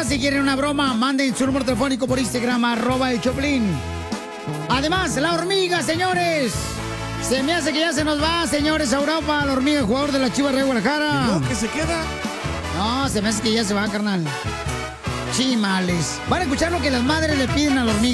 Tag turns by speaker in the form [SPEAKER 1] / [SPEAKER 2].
[SPEAKER 1] más, si quieren una broma, manden su número telefónico por Instagram, @el Choplin. Además, la hormiga, señores. Se me hace que ya se nos va, señores, a Europa, la hormiga, el jugador de la Chivas de Guadalajara.
[SPEAKER 2] ¿Y no, que se queda?
[SPEAKER 1] No, se me hace que ya se va, carnal. Chimales. Van a escuchar lo que las madres le piden a la hormiga.